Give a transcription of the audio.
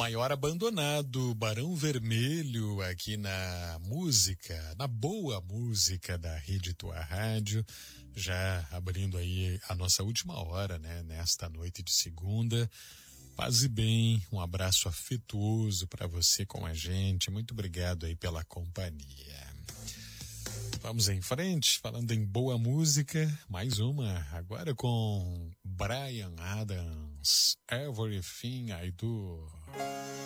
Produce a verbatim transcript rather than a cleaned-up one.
Maior abandonado, Barão Vermelho, aqui na música, na boa música da Rede Tua Rádio, já abrindo aí a nossa última hora, né, nesta noite de segunda. Paz e bem, um abraço afetuoso para você com a gente, muito obrigado aí pela companhia. Vamos em frente, falando em boa música, mais uma, agora com Bryan Adams, Everything I Do.